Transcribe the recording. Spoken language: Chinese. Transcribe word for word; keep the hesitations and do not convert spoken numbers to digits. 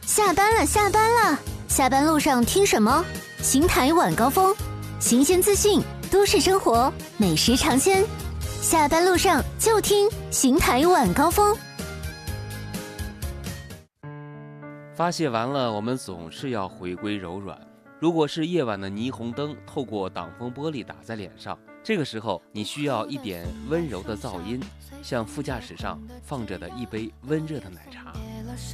下班了，下班了！下班路上听什么？邢台晚高峰，新鲜资讯，都市生活，美食尝鲜。下班路上就听邢台晚高峰。 发泄完了，我们总是要回归柔软。如果是夜晚的霓虹灯透过挡风玻璃打在脸上，这个时候你需要一点温柔的噪音，像副驾驶上放着的一杯温热的奶茶。